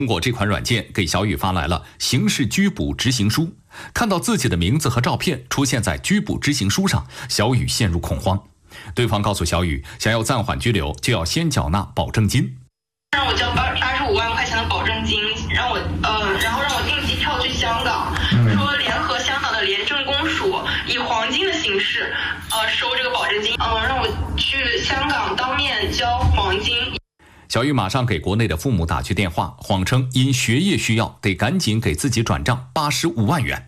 通过这款软件给小雨发来了刑事拘捕执行书。看到自己的名字和照片出现在拘捕执行书上，小雨陷入恐慌。对方告诉小雨，想要暂缓拘留，就要先缴纳保证金。 让我交85万块钱的保证金，然后让我订机票去香港，说联合香港的廉政公署以黄金的形式，收这个保证金，让我去香港当面交黄金。 小雨马上给国内的父母打去电话，谎称因学业需要得赶紧给自己转账85万元。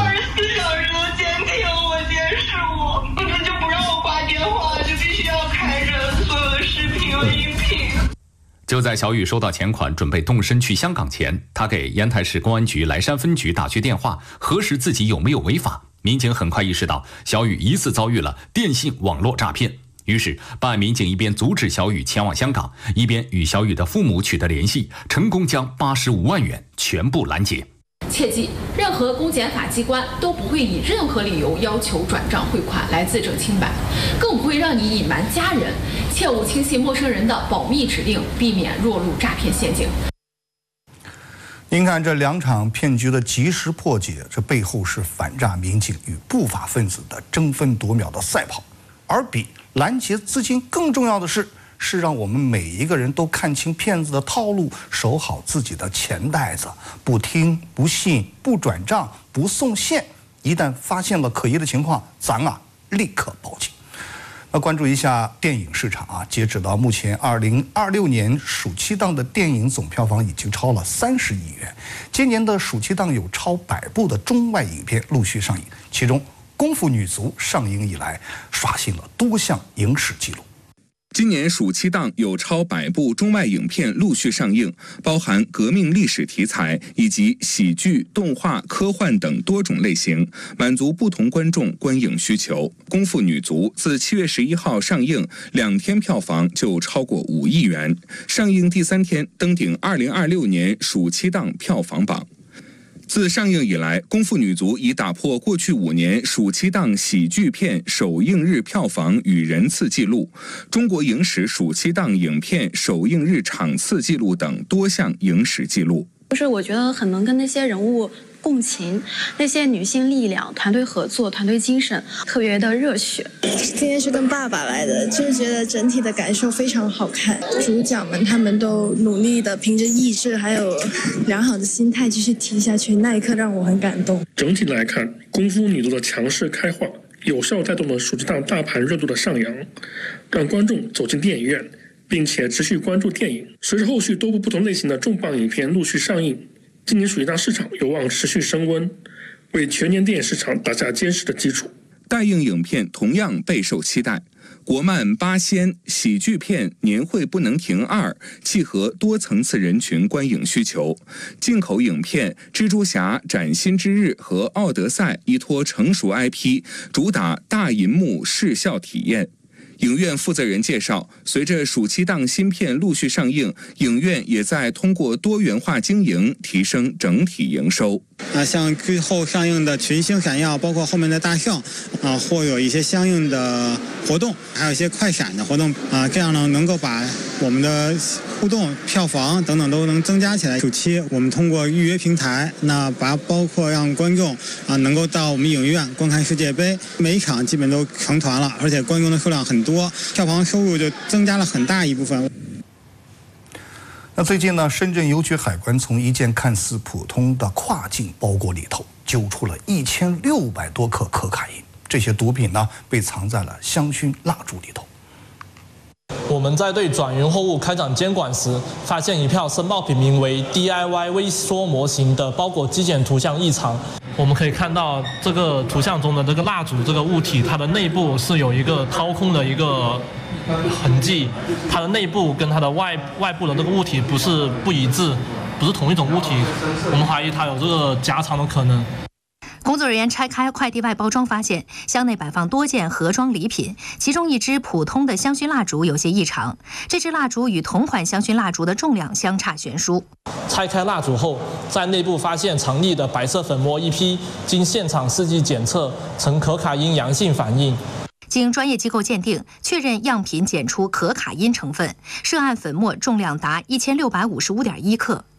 24小时都监听我、监视我，就不让我挂电话，就必须要开着所有的视频和音频。 就在小雨收到钱款准备动身去香港前，他给烟台市公安局莱山分局打去电话，核实自己有没有违法。民警很快意识到小雨疑似遭遇了电信网络诈骗，于是办案民警一边阻止小雨前往香港，一边与小雨的父母取得联系，成功将85万元全部拦截。 切记，任何公检法机关都不会以任何理由要求转账汇款来自证清白，更不会让你隐瞒家人，切勿轻信陌生人的保密指令，避免落入诈骗陷阱。 您看这2场骗局的及时破解，这背后是反诈民警与不法分子的争分夺秒的赛跑，而比拦截资金更重要的是让我们每一个人都看清骗子的套路，守好自己的钱袋子，不听不信不转账不送现，一旦发现了可疑的情况，咱立刻报警。那关注一下电影市场截止到目前2026年暑期档的电影总票房已经超了30亿元。今年的暑期档有超100部的中外影片陆续上映，其中《功夫女足》上映以来刷新了多项影史纪录。 今年暑期档有超100部中外影片陆续上映，包含革命历史题材以及喜剧、动画、科幻等多种类型，满足不同观众观影需求。《功夫女足》自7月11号上映，2天票房就超过5亿元，上映第3天登顶2026年暑期档票房榜。自上映以来，《功夫女足》已打破过去5年暑期档喜剧片首映日票房与人次纪录，中国影史暑期档影片首映日场次纪录等多项影史纪录。 就是我觉得很能跟那些人物共情，那些女性力量、团队合作、团队精神特别的热血。 今天是跟爸爸来的，就是觉得整体的感受非常好看。主角们他们都努力的凭着意志还有良好的心态继续踢下去，那一刻让我很感动。 整体来看，功夫女足的强势开化，有效带动了暑期档大盘热度的上扬，让观众走进电影院，并且持续关注电影。随着后续多部不同类型的重磅影片陆续上映，今年暑期档市场有望持续升温，为全年电影市场打下坚实的基础。 待映影片同样备受期待，国漫《八仙》喜剧片《年会不能停2》契合多层次人群观影需求，进口影片《蜘蛛侠：崭新之日》和《奥德赛》依托成熟 IP， 主打大银幕视效体验。影院负责人介绍，随着暑期档新片陆续上映，影院也在通过多元化经营提升整体营收。 像之后上映的《群星闪耀》，包括后面的大圣，或有一些相应的活动，还有一些快闪的活动，这样呢能够把我们的互动、票房等等都能增加起来。暑期我们通过预约平台，包括让观众能够到我们影院观看世界杯，每一场基本都成团了，而且观众的数量很多，票房收入就增加了很大一部分。 那最近呢，深圳邮局海关从一件看似普通的跨境包裹里头揪出了1600多克可卡因，这些毒品呢被藏在了香薰蜡烛里头。 我们在对转运货物开展监管时，发现一票申报品名为 DIY 微缩模型的包裹机检图像异常。我们可以看到这个图像中的这个蜡烛这个物体，它的内部是有一个掏空的一个痕迹，它的内部跟它的外部的这个物体不一致，不是同一种物体，我们怀疑它有这个夹藏的可能。 工作人员拆开快递外包装，发现箱内摆放多件盒装礼品，其中一支普通的香薰蜡烛有些异常。这支蜡烛与同款香薰蜡烛的重量相差悬殊。 拆开蜡烛后，在内部发现藏匿的白色粉末一批，经现场试剂检测呈可卡因阳性反应。 经专业机构鉴定，确认样品检出可卡因成分，涉案粉末重量达1655.1克。